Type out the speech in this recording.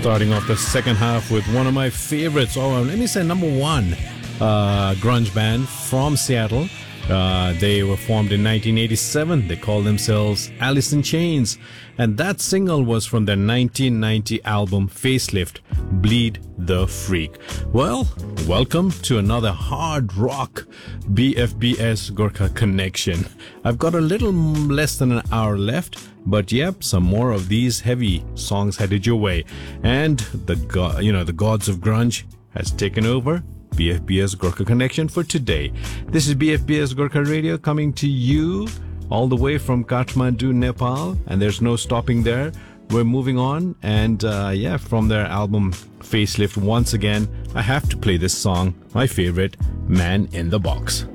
Starting off the second half with one of my favorites, let me say number one, grunge band from Seattle. They were formed in 1987. They call themselves Alice in Chains. And that single was from their 1990 album Facelift, Bleed the Freak. Well, welcome to another hard rock BFBS Gorkha Connection. I've got a little less than an hour left, but yep, some more of these heavy songs headed your way. And the gods of grunge has taken over BFBS Gorkha Connection for today. This is BFBS Gorkha Radio coming to you all the way from Kathmandu, Nepal, and there's no stopping there. We're moving on, and from their album Facelift, once again, I have to play this song, my favorite, Man in the Box.